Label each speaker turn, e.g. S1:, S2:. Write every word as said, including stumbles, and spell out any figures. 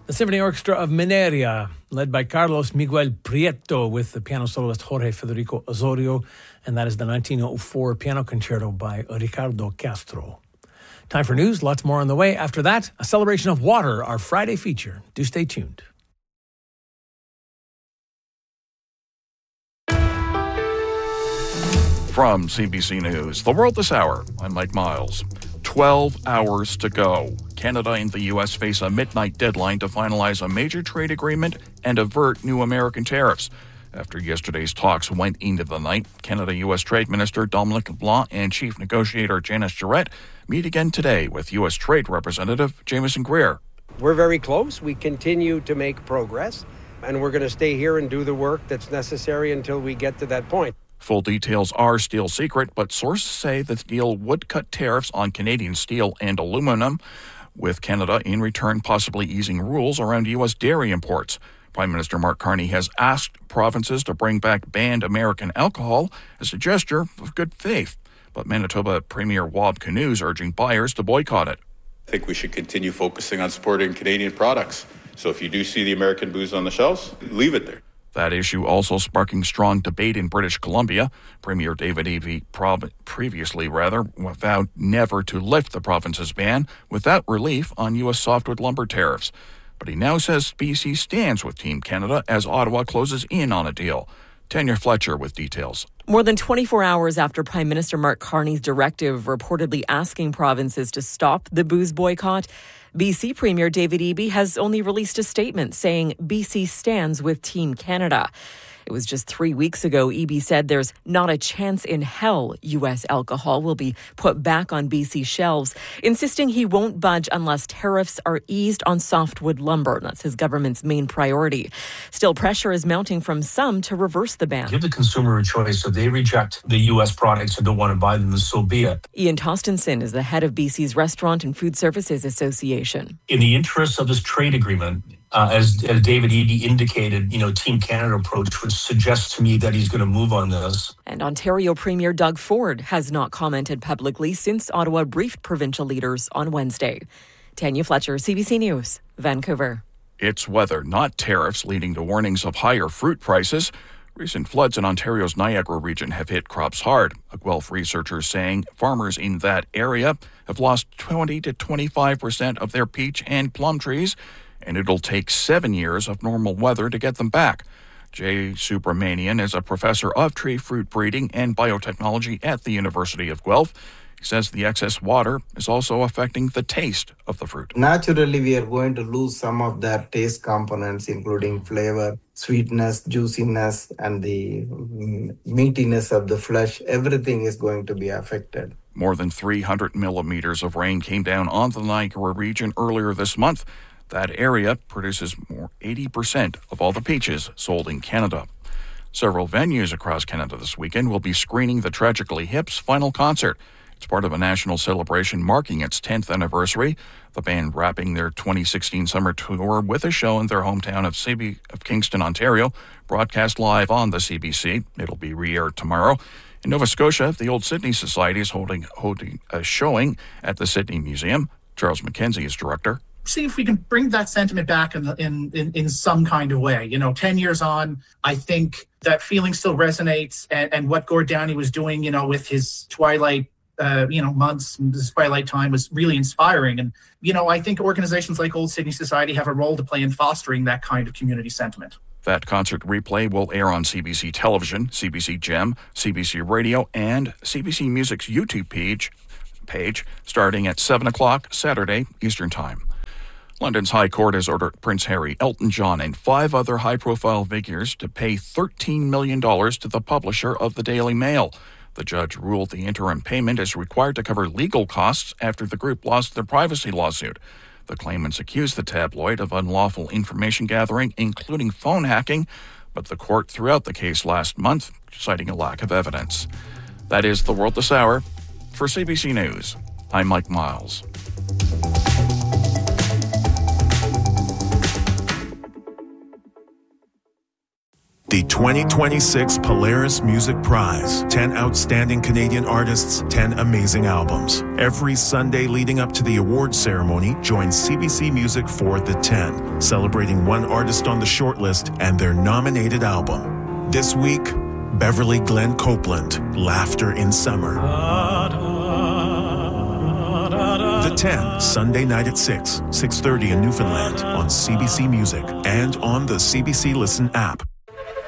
S1: The Symphony Orchestra of Mineria, led by Carlos Miguel Prieto with the piano soloist Jorge Federico Osorio, and that is the nineteen oh four Piano Concerto by Ricardo Castro. Time for news, lots more on the way. After that, a celebration of water, our Friday feature. Do stay tuned.
S2: From C B C News, The World This Hour, I'm Mike Miles. twelve hours to go. Canada and the U S face a midnight deadline to finalize a major trade agreement and avert new American tariffs. After yesterday's talks went into the night, Canada-U S Trade Minister Dominic LeBlanc and Chief Negotiator Janice Jarrett meet again today with U S Trade Representative Jamieson Greer.
S3: We're very close. We continue to make progress, and we're going to stay here and do the work that's necessary until we get to that point.
S2: Full details are still secret, but sources say that the deal would cut tariffs on Canadian steel and aluminum, with Canada in return possibly easing rules around U S dairy imports. Prime Minister Mark Carney has asked provinces to bring back banned American alcohol as a gesture of good faith. But Manitoba Premier Wab Kinew is urging buyers to boycott it.
S4: I think we should continue focusing on supporting Canadian products. So if you do see the American booze on the shelves, leave it there.
S2: That issue also sparking strong debate in British Columbia. Premier David Eby prob- previously rather vowed never to lift the province's ban without relief on U S softwood lumber tariffs. But he now says B C stands with Team Canada as Ottawa closes in on a deal. Tanya Fletcher with details.
S5: More than twenty-four hours after Prime Minister Mark Carney's directive reportedly asking provinces to stop the booze boycott, B C Premier David Eby has only released a statement saying B C stands with Team Canada. It was just three weeks ago, Eby said there's not a chance in hell U S alcohol will be put back on B C shelves, insisting he won't budge unless tariffs are eased on softwood lumber. That's his government's main priority. Still, pressure is mounting from some to reverse the ban.
S6: Give the consumer a choice. If they reject the U S products and don't want to buy them, so be it.
S5: Ian Tostenson is the head of B C's Restaurant and Food Services Association.
S6: In the interests of this trade agreement, Uh, as, as David Eby indicated, you know, Team Canada approach would suggest to me that he's going to move on this.
S5: And Ontario Premier Doug Ford has not commented publicly since Ottawa briefed provincial leaders on Wednesday. Tanya Fletcher, C B C News, Vancouver.
S2: It's weather, not tariffs, leading to warnings of higher fruit prices. Recent floods in Ontario's Niagara region have hit crops hard. A Guelph researcher saying farmers in that area have lost twenty to twenty-five percent of their peach and plum trees, and it'll take seven years of normal weather to get them back. Jay Subramanian is a professor of tree fruit breeding and biotechnology at the University of Guelph. He says the excess water is also affecting the taste of the fruit.
S7: Naturally, we are going to lose some of that taste components, including flavor, sweetness, juiciness, and the meatiness of the flesh. Everything is going to be affected.
S2: More than three hundred millimeters of rain came down on the Niagara region earlier this month. That area produces more eighty percent of all the peaches sold in Canada. Several venues across Canada this weekend will be screening the Tragically Hip's final concert. It's part of a national celebration marking its tenth anniversary. The band wrapping their twenty sixteen summer tour with a show in their hometown of, C B, of Kingston, Ontario, broadcast live on the C B C. It'll be re-aired tomorrow. In Nova Scotia, the Old Sydney Society is holding, holding a showing at the Sydney Museum. Charles McKenzie is director.
S8: See if we can bring that sentiment back in, in in in some kind of way. You know, ten years on, I think that feeling still resonates. And, and what Gord Downie was doing, you know, with his Twilight, uh, you know, months, his Twilight time was really inspiring. And, you know, I think organizations like Old Sydney Society have a role to play in fostering that kind of community sentiment.
S2: That concert replay will air on C B C Television, C B C Gem, C B C Radio, and C B C Music's YouTube page, page starting at seven o'clock Saturday Eastern Time. London's High Court has ordered Prince Harry, Elton John, and five other high-profile figures to pay thirteen million dollars to the publisher of the Daily Mail. The judge ruled the interim payment is required to cover legal costs after the group lost their privacy lawsuit. The claimants accused the tabloid of unlawful information gathering, including phone hacking, but the court threw out the case last month, citing a lack of evidence. That is The World This Hour. For C B C News, I'm Mike Miles.
S9: The twenty twenty-six Polaris Music Prize. ten outstanding Canadian artists, ten amazing albums. Every Sunday leading up to the awards ceremony, join C B C Music for The ten, celebrating one artist on the shortlist and their nominated album. This week, Beverly Glenn Copeland, Laughter in Summer. The ten, Sunday night at six, six thirty in Newfoundland on C B C Music and on the C B C Listen app.